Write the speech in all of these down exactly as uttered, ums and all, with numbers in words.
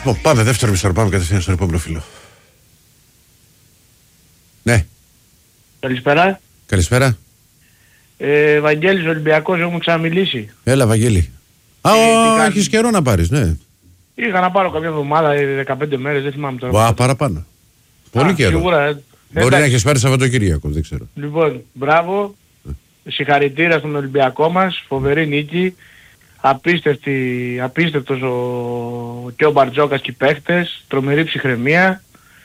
Λοιπόν, πάμε δεύτερο μισθό, πάμε κατευθείαν στον επόμενο φίλο. Ναι. Καλησπέρα. Καλησπέρα. Ε, Βαγγέλης Ολυμπιακός, έχουμε ξαναμιλήσει. Έλα, Βαγγέλη. Α, ε, έχεις καιρό να πάρεις, ναι. Είχα να πάρω κάποια εβδομάδα, δεκαπέντε μέρες, δεν θυμάμαι τώρα. Βα, παραπάνω. Πολύ Α, καιρό. Σίγουρα, ε. Μπορεί Εντάξει. να έχεις πάρει Σαββατοκύριακο, δεν ξέρω. Λοιπόν, μπράβο. Συγχαρητήρια στον Ολυμπιακό μας, φοβερή νίκη. Απίστευτη, απίστευτος ο, και ο Μπαρτζόκας και οι παίχτες, τρομερή ψυχραιμία.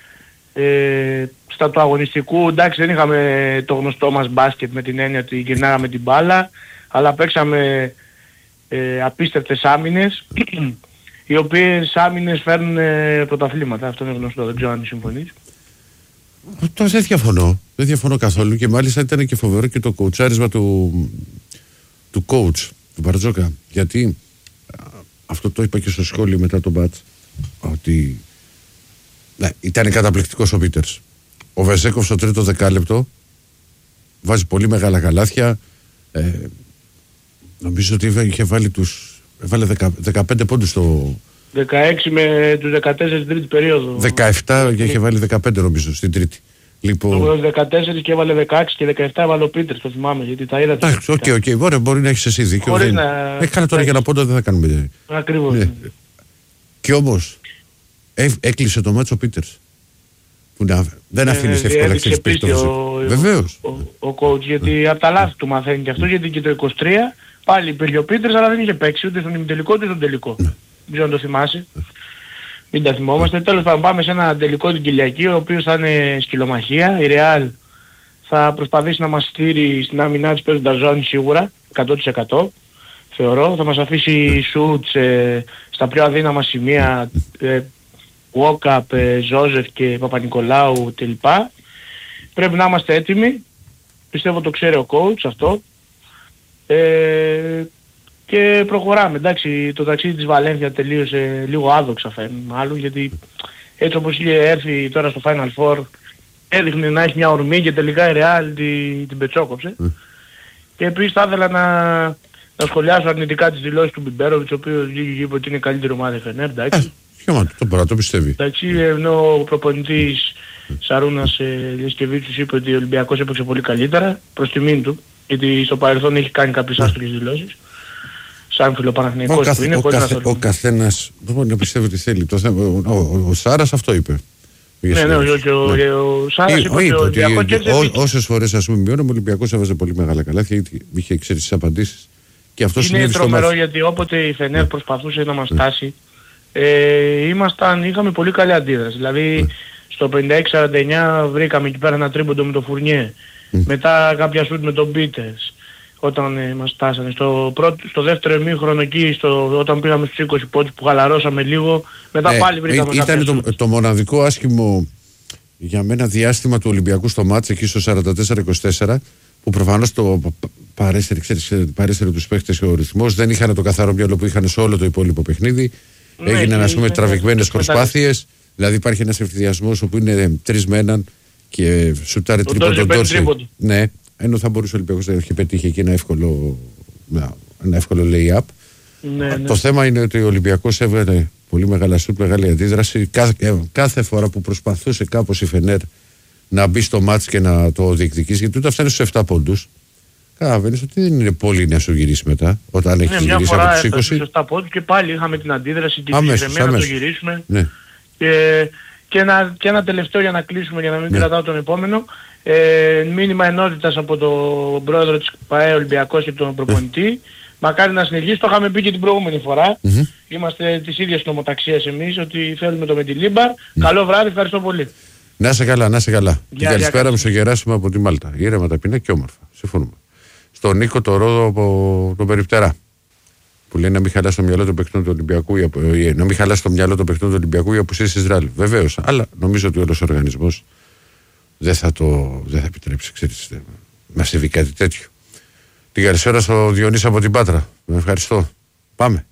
Ε, στα του αγωνιστικού, εντάξει, δεν είχαμε το γνωστό μας μπάσκετ με την έννοια ότι γυρνάγαμε την μπάλα, αλλά παίξαμε ε, απίστευτες άμυνες, οι οποίες άμυνες φέρνουν ε, πρωταθλήματα. Αυτό είναι γνωστό, δεν ξέρω αν συμφωνείς. Τώρα δεν διαφωνώ. Δεν διαφωνώ καθόλου και μάλιστα ήταν και φοβερό και το κοουτσάρισμα του, του coach, του Μπαρτζόκα. Γιατί α, αυτό το είπα και στο σχόλιο μετά τον μπατς, ότι ναι, ήταν καταπληκτικός ο Πίτερς. Ο Βεζέκοφ στο τρίτο δεκάλεπτο βάζει πολύ μεγάλα καλάθια. Ε, νομίζω ότι είχε βάλει τους, έβαλε δεκαπέντε πόντους στο... δεκαέξι με τους δεκατέσσερις στην τρίτη περίοδο. δεκαεπτά και είχε βάλει δεκαπέντε νομίζω στην τρίτη. Λοιπόν... Το δεκατέσσερα και έβαλε δεκαέξι και δεκαεπτά έβαλε ο Πίτερς, το θυμάμαι, γιατί τα είδα. Εντάξει, οκ, οκ, μπορεί, μπορεί να έχεις εσύ δίκιο. Χωρίς δεν... να... Έχει κάνει τώρα για ένα πόντο, δεν θα κάνουμε. Ακριβώς. Ναι. Και όμως έ, έκλεισε το μάτσο ο Πίτερς. Που να, δεν αφήνεις ε, εύκολα εξής πίστος. Βεβαίως. Ο, ο, ο coach, γιατί από τα λάθη του μαθαίνει και αυτό, γιατί και το είκοσι τρία πάλι υπήρχε ο Πίτερς, αλλά δεν είχε παίξει ούτε στον ημιτελικό ούτε στον τελικό. Δεν ξέρω αν το θυμάσαι. Μην τα θυμόμαστε. Τέλος πάντων, πάμε σε ένα τελικό την Κυριακή, ο οποίος θα είναι σκυλομαχία. Η Real θα προσπαθήσει να μας στείλει στην άμυνά της παίζοντας ζώνη σίγουρα, εκατό τοις εκατό θεωρώ. Θα μας αφήσει σουτς ε, στα πιο αδύναμα σημεία, ε, Walkup, ε, Ζόζεφ και Παπα-Νικολάου κλπ. Πρέπει να είμαστε έτοιμοι. Πιστεύω το ξέρει ο coach αυτό. Ε, και προχωράμε. Εντάξει, το ταξίδι της Βαλένθια τελείωσε λίγο άδοξα φαίνεται μάλλον, γιατί έτσι όπως είχε έρθει τώρα στο Final Four έδειχνε να έχει μια ορμή και τελικά η Real την, την πετσόκοψε. Mm. Και επίσης θα ήθελα να, να σχολιάσω αρνητικά τις δηλώσεις του Μπιμπέροβιτς, ο οποίος είπε ότι είναι καλύτερη ομάδα η Φενέρ, εντάξει. Ποιο το πράγμα, το πιστεύει. Εντάξει, ενώ ο προπονητής Σαρούνας ε, Λισκεβίτσιος είπε ότι ο Ολυμπιακός έπαιξε πολύ καλύτερα, προς τιμήν του, γιατί στο παρελθόν έχει κάνει κάποιες άστοχες δηλώσεις. Σαν φιλοπαναθηναϊκός ο, που καθ, είναι, ο, καθ, ο καθένας μπορεί να πιστεύει ότι θέλει. Το θέμα, ο, ο, ο, ο Σάρας αυτό είπε. Ναι, ναι, ο, και ο, ναι. ο Σάρας είπε ότι ο Ολυμπιακός κέρδισε. Όσες φορές ας πούμε μειώναμε, ο Ολυμπιακός έβαζε πολύ μεγάλα καλάθια, είχε ξέρει τις απαντήσεις. Και αυτό είναι τρομερό γιατί όποτε η Φενέρ yeah. προσπαθούσε να μας τάσει, ε, ήμασταν, είχαμε πολύ καλή αντίδραση. Δηλαδή yeah. στο πενήντα έξι σαράντα εννιά βρήκαμε εκεί πέρα ένα τρίποντο με το Φουρνιέ. Mm. Μετά κάποια σουτ με τον Πίτερς. Όταν ε, μας τάσανε. Στο, πρώτο, στο δεύτερο ημίχρονο εκεί, στο, όταν πήγαμε στους είκοσι πόντους που χαλαρώσαμε λίγο, μετά ε, πάλι βρήκαμε ε, κάποια Ήταν το, το μοναδικό άσχημο για μένα διάστημα του Ολυμπιακού στο μάτς εκεί στο σαράντα τέσσερα είκοσι τέσσερα, που προφανώς το παρέστερε, ξέρεις, παρέστερε τους παίχτες ο ρυθμός, δεν είχαν το καθαρό μυαλό που είχαν σε όλο το υπόλοιπο παιχνίδι. Ναι, έγιναν ας πούμε τραβηγμένες προσπάθειες, δηλαδή υπάρχει ένας ευθυδιασμός όπου είναι τρεις με έναν και σουτάρει τρίποντο Ντόρσεϊ. Ναι. Ενώ θα μπορούσε ο Ολυμπιακός να έχει πετύχει εκεί ένα εύκολο, ένα εύκολο lay-up. Ναι, ναι. Το θέμα είναι ότι ο Ολυμπιακός έβγαλε πολύ μεγάλα σουτ, μεγάλη αντίδραση. Κάθε, κάθε φορά που προσπαθούσε κάπως η Φενέρ να μπει στο μάτς και να το διεκδικήσει, γιατί ούτε φτάνει στους επτά πόντους, καταλαβαίνεις ότι δεν είναι πολύ να σου γυρίσει μετά, όταν έχει ναι, γυρίσει από τους είκοσι. Στους επτά πόντους και πάλι είχαμε την αντίδραση και την ηρεμία να το γυρίσουμε. Ναι. Και, και, ένα, και ένα τελευταίο για να κλείσουμε, για να μην ναι. κρατάω τον επόμενο. Ε, μήνυμα ενότητας από τον πρόεδρο της ΠΑΕ Ολυμπιακός και τον προπονητή. Μακάρι να συνεχίσει, το είχαμε πει και την προηγούμενη φορά. Mm-hmm. Είμαστε της ίδιας νομοταξίας εμείς, ότι θέλουμε το με τη Λίμπαρ. Mm. Καλό βράδυ, ευχαριστώ πολύ. Να είσαι καλά, να είσαι καλά. Την καλησπέρα μου στο Γεράσιμο από τη Μάλτα. Ήρεμα, ταπεινά και όμορφα. Συμφωνούμε. Στον Νίκο το Ρόδο από τον Περιπτερά. Που λέει να μην χαλάσει το μυαλό των παιχτών του Ολυμπιακού, να μην χαλάσει το μυαλό των παιχτών του Ολυμπιακού η απουσία της Ισραήλ. Βεβαίως, αλλά νομίζω ότι όλος ο οργανισμός δεν θα το δεν θα επιτρέψει, ξέρεις, να συμβεί κάτι τέτοιο. Την καλησπέρα στο Διονύση από την Πάτρα. Με ευχαριστώ. Πάμε.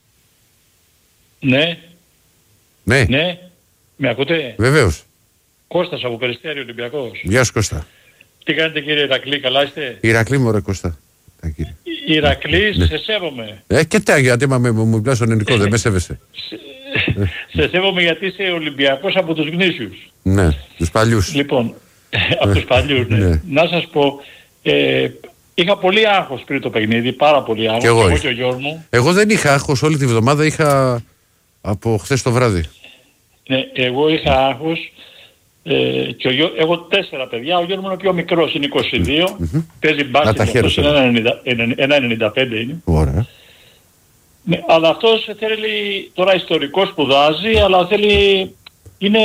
Ναι. Ναι. Ναι. Με ακούτε? Βεβαίως. Κώστας από Περιστέρι, Ολυμπιακός. Γεια σου Κώστα. Τι κάνετε κύριε Ηρακλή, καλά είστε? Ηρακλή μου ρε Κώστα. Ηρακλή, ναι. Σε σέβομαι. Ε, και τα γιατί μα μου μιλάς στον ελληνικό, δεν με σέβεσαι. σε σέβομαι γιατί είσαι Ολυμπιακός από τους γνήσιους. Ναι, τους παλιούς. Λοιπόν, από τους παλιούς, ναι. Ναι. Να σας πω, ε, είχα πολύ άγχος πριν το παιχνίδι, πάρα πολύ άγχος. Και εγώ, εγώ και ο Γιώργος μου. Εγώ δεν είχα άγχος, όλη τη βδομάδα είχα από χθες το βράδυ. Ναι, εγώ είχα άγχος. Ε, και ο Γιώ, έχω τέσσερα παιδιά, ο Γιώργος μου είναι πιο μικρός, είναι είκοσι δύο, mm-hmm. παίζει μπάσκετ, αυτός είναι ένα ενενήντα πέντε είναι. Ωραία. Ναι, αλλά αυτός θέλει, τώρα ιστορικό σπουδάζει, αλλά θέλει, είναι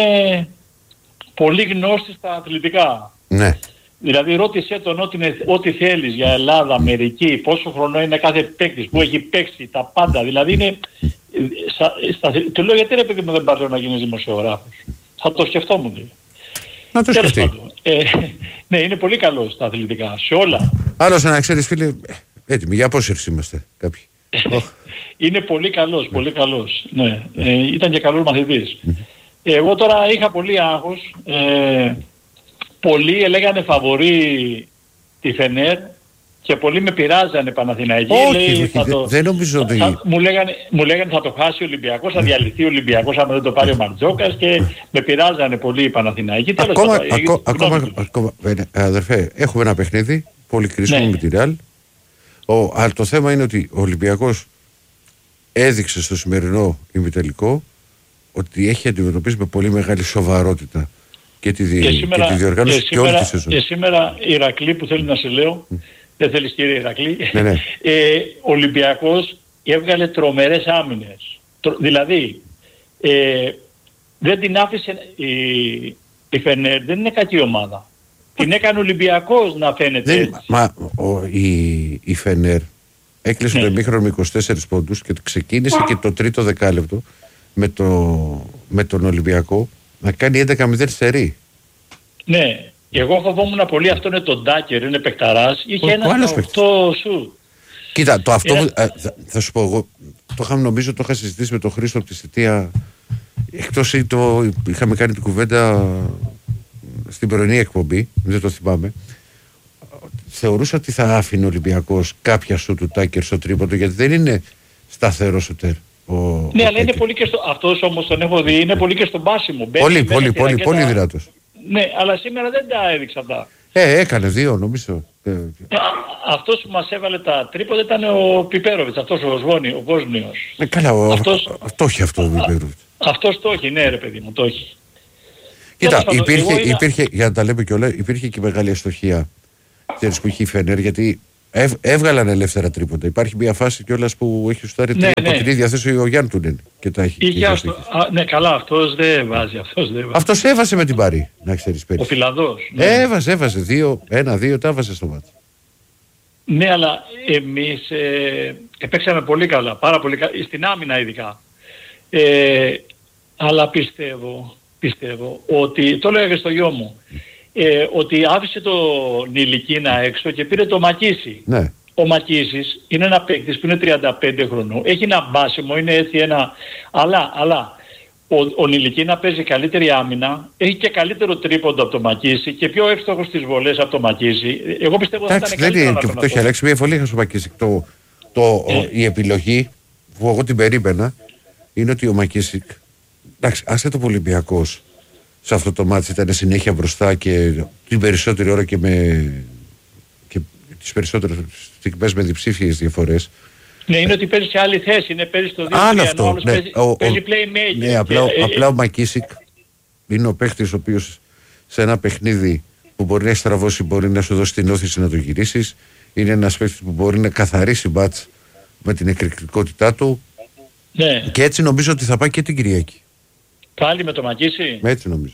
πολύ γνώστης στα αθλητικά. Ναι. Δηλαδή ρώτησέ τον ό,τι, ό,τι θέλεις για Ελλάδα, Αμερική, πόσο χρόνο είναι κάθε παίκτης, που έχει παίξει, τα πάντα, δηλαδή είναι, στα, στα, του λέω γιατί ρε παιδί μου δεν πάρει να γίνεις δημοσιογράφος. Θα το σκεφτόμουν. Δηλαδή. Να το σκεφτεί. Ε, ναι, είναι πολύ καλός στα αθλητικά, σε όλα. Άλλωστε να ξέρεις φίλε, έτοιμοι, για απόσυρση είμαστε κάποιοι. Είναι πολύ καλός, πολύ καλός. Ναι. Ε, ήταν και καλός μαθητής. Εγώ τώρα είχα πολύ άγχος. Ε, πολλοί έλεγανε φαβορί τη Φενέρ και πολλοί με πειράζανε Παναθηναϊκοί. Όχι, λέει, όχι θα δε, το, δεν νομίζω ότι... Θα, μου, λέγανε, μου λέγανε θα το χάσει ο Ολυμπιακός, θα διαλυθεί ο Ολυμπιακός άμα δεν το πάρει ο Μαρτζόκας και με πειράζανε πολύ οι Παναθηναϊκοί. Ακόμα, ακόμα, ακόμα, ακόμα αδερφέ, έχουμε ένα παιχνίδι, πολύ κρίσιμο ναι. με τη Ρεάλ. Αλλά το θέμα είναι ότι ο Ολυμπιακός έδειξε στο σημερινό ημιτελικό ότι έχει αντιμετωπίσει με πολύ μεγάλη σοβαρότητα και τη, δι... και σήμερα, και τη διοργάνωση και, και σήμερα, όλη τη σεζόν. Και σήμερα η Ηρακλή που θέλει να σε λέω, mm. δεν θέλεις κύριε Ηρακλή, ναι, ναι. ε, ο Ολυμπιακός έβγαλε τρομερές άμυνες. Τρο, δηλαδή, ε, δεν την άφησε η, η Φενέρ, δεν είναι κακή ομάδα. Την έκανε ο Ολυμπιακός να φαίνεται δεν, έτσι. Μα ο, η, η Φενέρ έκλεισε ναι. το ημίχρονο με είκοσι τέσσερις πόντους και ξεκίνησε και το τρίτο δεκάλεπτο με, το, με τον Ολυμπιακό να κάνει έντεκα μηδέν σερί. Ναι, εγώ φοβόμουν πολύ, αυτό είναι το Ντάκερ, είναι παικταράς, είχε ένα οκτώ σου. Κοίτα, το αυτό, ένα... α, θα, θα σου πω εγώ, το είχα, νομίζω το είχα συζητήσει με τον Χρήστο από τη Σιτία, εκτός ή το είχαμε κάνει την κουβέντα στην πρωινή εκπομπή, δεν το θυμάμαι. Θεωρούσα ότι θα άφηνε ο Ολυμπιακός κάποια σου του Τάκερ στο τρίποντο, γιατί δεν είναι σταθερό σουτέρ. Ο, ναι, ο αλλά είναι πολύ και στο, αυτός όμως τον έχω δει, είναι πολύ και στο μπάσιμο. Πολύ, πολύ, πολύ, πολύ δυνατός. Ναι, αλλά σήμερα δεν τα έδειξα αυτά. Ε, έκανε δύο νομίζω. Ε, αυτός που μας έβαλε τα τρίποντα ήταν ο Πιπέροβιτς, αυτός ο Σβόνι, ο Βόσνιος. Ε, καλά, ο, αυτός, αυτό έχει αυτό ο Πιπέροβιτς. Αυτός το έχει, ναι ρε παιδί μου, το έχει. Κοίτα, υπήρχε, είδα... υπήρχε, για να τα λέμε και όλα, υπήρχε και μεγάλη αστοχία που είχε η Φενέρ, γιατί έβ, έβγαλαν ελεύθερα τρίποντα. Υπάρχει μια φάση κιόλας που έχει σουτάρει ναι, από ναι. την ίδια θέση ο Γιάνν Τούνεν και τα έχει. Είχε αστο... Α, ναι, καλά, αυτός δεν βάζει. Αυτός, δεν βάζει. αυτός έβασε με την Παρί, να ξέρεις πέρυσι. Ο Φιλανδός. Ναι. Έβασε, έβασε. Δύο, ένα, δύο, τα έβασε στο μάτι. Ναι, αλλά εμείς ε, παίξαμε πολύ καλά, πάρα πολύ καλά, στην άμυνα ειδικά. Ε, αλλά πιστεύω, πιστεύω ότι, το έλεγα και στο γιο μου, ε, ότι άφησε το Νιλικίνα έξω και πήρε το Μακίση. Ναι. Ο Μακίσης είναι ένα παίκτης που είναι τριάντα πέντε χρονών, έχει ένα μπάσιμο, είναι έτσι ένα... Αλλά, αλλά ο, ο Νιλικίνα παίζει καλύτερη άμυνα, έχει και καλύτερο τρίποντο από το Μακίση και πιο εύστοχος στις βολές από το Μακίση. Εγώ πιστεύω ότι θα ήταν καλύτερο. Δεν είναι, το έχει αλλάξει μια φωλή στο Μακίση. Το, το, ε. η επιλογή που εγώ την περίμενα είναι ότι ο Μακίσικ, εντάξει, άσχετο Ολυμπιακός σε αυτό το μάτι ήταν συνέχεια μπροστά και την περισσότερη ώρα και με και τις περισσότερες στιγμές με διψήφιες διαφορές. Ναι, είναι ότι παίζει σε άλλη θέση, είναι παίζει στο δύο τρία, αυτό, άλλος ναι. παίζει, ο, παίζει ο, playmaker. Ναι, απλά, και, απλά ο Μακίσικ είναι ο παίχτης ο οποίος σε ένα παιχνίδι που μπορεί να στραβώσει, μπορεί να σου δώσει την όθηση να το γυρίσεις. Είναι ένας παίχτης που μπορεί να καθαρίσει μπάτς με την εκρηκτικότητά του. Ναι. Και έτσι νομίζω ότι θα πάει και την Κυριακή. Πάλι με το Μακίση. Έτσι νομίζω.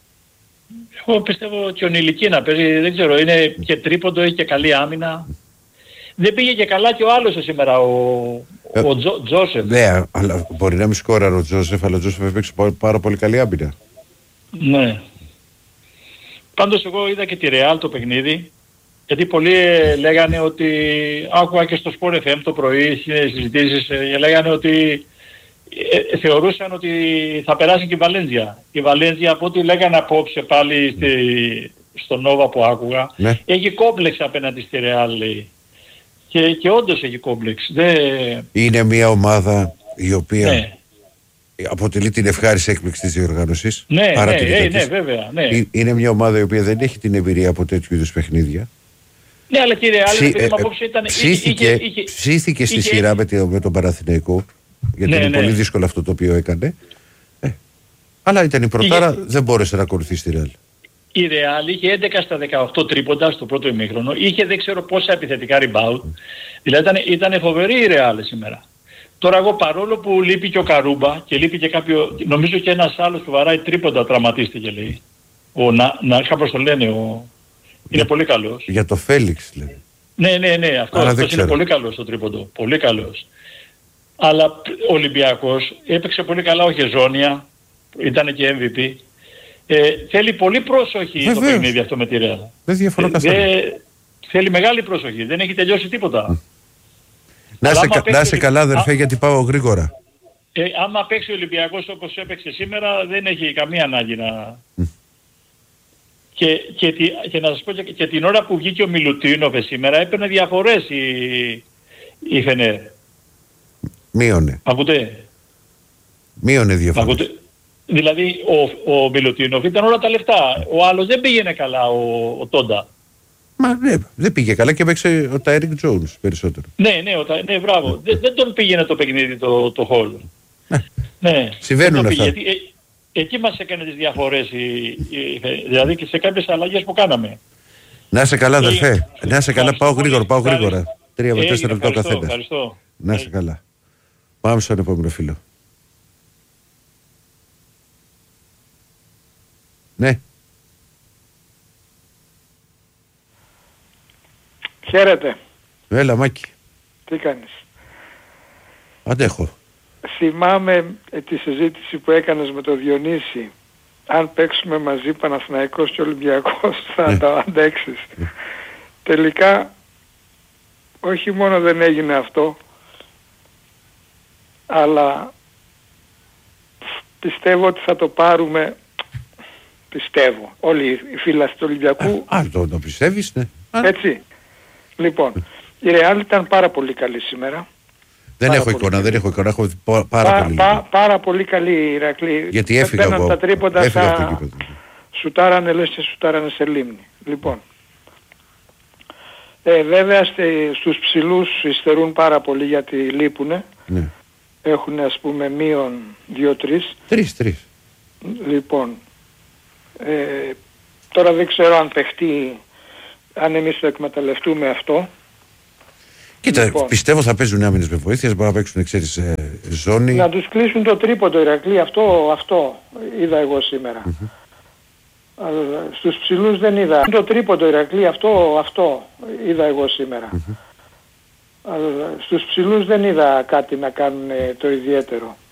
Εγώ πιστεύω και ο Νιλικίνα παίζει, δεν ξέρω, είναι και τρίποντο, έχει και καλή άμυνα. Δεν πήγε και καλά και ο άλλος σήμερα, ο, ε, ο Τζο, Τζόσεφ. Ναι, αλλά μπορεί να μην σκόραρε ο Τζόσεφ, αλλά ο Τζόσεφ έπαιξε πάρα πολύ καλή άμυνα. Ναι. Πάντως εγώ είδα και τη Ρεάλ το παιχνίδι, γιατί πολλοί λέγανε ότι, άκουγα και στο Sport εφ εμ το πρωί, συζητήσεις, λέγανε ότι ε, θεωρούσαν ότι θα περάσει και η Βαλένζια. Η Βαλένζια, από ό,τι λέγανε απόψε πάλι στη, στο Νόβα που άκουγα, ναι. έχει κόμπλεξ απέναντι στη Ρεάλ, λέει. Και, και όντως έχει κόμπλεξ. Δε... Είναι μια ομάδα η οποία ναι. αποτελεί την ευχάριστη έκπληξη της διοργάνωσης. Ναι, ναι, ναι, ναι, βέβαια. Ναι. Είναι μια ομάδα η οποία δεν έχει την εμπειρία από τέτοιου είδους παιχνίδια. Ναι, αλλά κύριε Άλε, Ψή, ε, ήταν... ψήθηκε, είχε, είχε, ψήθηκε στη είχε, σειρά είχε. Με, το, με τον Παναθηναϊκό, γιατί ναι, είναι ναι. πολύ δύσκολο αυτό το οποίο έκανε. Ε, αλλά ήταν η πρωτάρα, είχε, δεν μπόρεσε να ακολουθήσει τη Ρεάλ. Η Ρεάλ είχε έντεκα στα δεκαοκτώ τρίποντα στο πρώτο ημίχρονο, είχε δεν ξέρω πόσα επιθετικά rebound. Δηλαδή ήταν, ήταν φοβερή η Ρεάλ σήμερα. Τώρα εγώ παρόλο που λείπει και ο Καρούμπα και λείπει και κάποιο, νομίζω και ένας άλλος που βαράει τρίποντα τραυματίστηκε λέει. Ο να, να κάπως το λένε, ο... είναι για, πολύ καλός. Για το Φέλιξ λέει. Ναι, ναι, ναι, αυτό, αυτός είναι πολύ καλός στο τρίποντο, πολύ καλός. Αλλά ο Ολυμπιακός έπαιξε πολύ καλά ο Χεζόνια, ήταν και εμ βι πι. Ε, θέλει πολύ πρόσοχη Βεβαίως. Το παιχνίδι αυτό με τη Ρεάλ. Δεν διαφωνώ καθόλου. Ε, θέλει μεγάλη προσοχή, δεν έχει τελειώσει τίποτα. Mm. Να είσαι, κα, να είσαι καλά αδερφέ, α, γιατί πάω γρήγορα. Ε, άμα παίξει ο Ολυμπιακός όπως έπαιξε σήμερα δεν έχει καμία ανάγκη να... Mm. Και, και, και, και να σας πω και, και την ώρα που βγήκε ο Μιλουτίνοφ σήμερα έπαιρνε διαφορές η, η Φενέρ. Μείωνε. Ακούτε. Μείωνε διαφορές. Ακούτε. Δηλαδή ο, ο Μιλουτίνοφ ήταν όλα τα λεφτά. Ο άλλος δεν πήγαινε καλά ο, ο Τόντα. Μα ναι, δεν πήγε καλά και έπαιξε ο Τάιρικ Τζόουνς περισσότερο. Ναι, ναι, ο, ναι μπράβο. Ναι. Δεν, δεν τον πήγαινε το παιχνίδι το, το Χολ. Ναι. ναι. Συμβαίνουν αυτά. Γιατί, ε, εκεί μας έκανε τις διαφορές, η, η, δηλαδή και σε κάποιες αλλαγές που κάναμε. Να είσαι καλά αδερφέ. Ε, να είσαι καλά, πάω γρήγορα, πάω γρήγορα. Τρία με τέσσερα λεπτά ο καθένας. Να είσαι καλά. Πάμε στον επόμενο φίλο. Ναι. Χαίρετε. Έλα Μάκη. Τι κάνεις? Αντέχω. Θυμάμαι ε, τη συζήτηση που έκανες με το Διονύση. Αν παίξουμε μαζί Παναθηναϊκός και Ολυμπιακός θα ναι. τα αντέξεις. Ναι. Τελικά όχι μόνο δεν έγινε αυτό, αλλά πιστεύω ότι θα το πάρουμε. Πιστεύω. Όλοι οι φίλοι του Ολυμπιακού. Α, α το, το πιστεύεις, ναι. Έτσι. Λοιπόν, η Ρεάλ ήταν πάρα πολύ καλή σήμερα. Δεν πάρα έχω εικόνα, καλή. δεν έχω εικόνα, έχω πάρα πά, πολύ πά, Πάρα πολύ καλή η Ηρακλή. Γιατί έφυγα εγώ. Τα τρίποντα στα... Σουτάρανε λες και σουτάρανε σε λίμνη. Λοιπόν, ε, βέβαια στε, στους ψηλούς υστερούν πάρα πολύ γιατί λείπουνε. Ναι. Έχουν ας πούμε μείον δύο-τρεις. Τρεις, τρεις. Λοιπόν, ε, τώρα δεν ξέρω αν παιχτεί, αν εμείς το εκμεταλλευτούμε αυτό. Κοίτα, λοιπόν, πιστεύω θα παίζουν άμυνες με βοήθειες, μπορεί να παίξουν ξέρεις ε, ζώνη. Να τους κλείσουν το τρίποντο Ηρακλή, αυτό, αυτό είδα εγώ σήμερα. Mm-hmm. Αλλά στους ψηλούς δεν είδα. Το τρίποντο Ηρακλή, αυτό, αυτό είδα εγώ σήμερα. Mm-hmm. Αλλά στους ψηλούς δεν είδα κάτι να κάνουν το ιδιαίτερο.